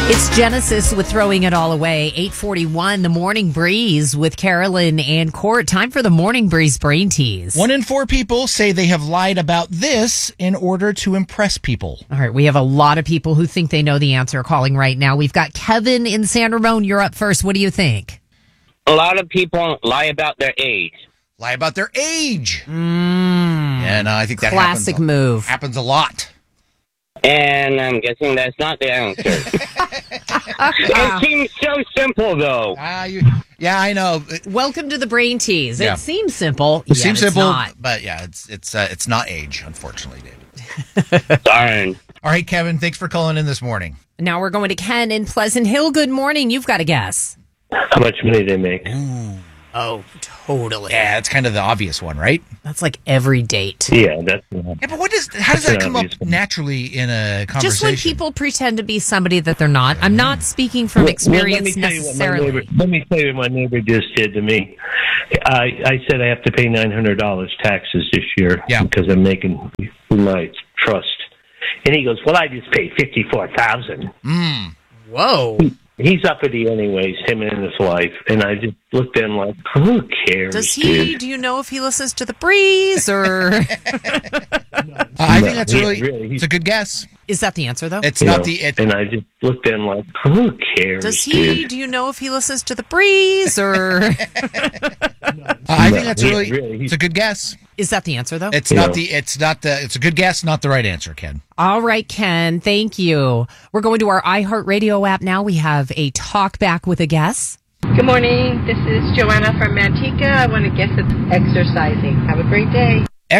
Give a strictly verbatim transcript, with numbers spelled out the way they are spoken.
It's Genesis with Throwing It All Away. eight forty-one, The Morning Breeze with Carolyn and Court. Time for the Morning Breeze Brain Tease. One in four people say they have lied about this in order to impress people. All right, we have a lot of people who think they know the answer calling right now. We've got Kevin in San Ramon. You're up first. What do you think? A lot of people lie about their age. Lie about their age. Mm, and uh, I think that classic happens a, move. happens a lot. And I'm guessing that's not the answer. It seems so simple, though. Uh, you, yeah, I know. Welcome to the Brain Tease. Yeah. It seems simple. It seems it's simple, not. but yeah, it's it's uh, it's not age, unfortunately, David. Darn. All right, Kevin, thanks for calling in this morning. Now we're going to Ken in Pleasant Hill. Good morning. You've got a guess. How much money they make? Ooh. Oh, totally. Yeah, that's kind of the obvious one, right? That's like every date. Yeah, that's Yeah, but what does how does That's that come up obvious one. naturally in a conversation? Just when people pretend to be somebody that they're not. I'm not speaking from experience well, let me tell you what my necessarily. neighbor, let me tell you what my neighbor just did to me. I, I said I have to pay nine hundred dollars taxes this year Yeah. because I'm making my trust. And he goes, well, I just paid fifty-four thousand dollars. Mm. Whoa. He's uppity anyways, him and his wife. And I just looked at him like, who cares, Does he, dude? do you know if he listens to the breeze or Uh, I think No, that's yeah, really, really, he's- it's a good guess. is that the answer though? It's You not know, the it, and I just looked at him like, who cares, Does he, dude? do you know if he listens to the breeze or uh, I think No, that's yeah, really, really, he's- it's a good guess. is that the answer though? It's You not know. the it's not the it's a good guess, not the right answer, Ken. All right, Ken, thank you. We're going to our iHeartRadio app now. We have a talk back with a guess. Good morning. This is Joanna from Manteca. I want to guess it's exercising. Have a great day.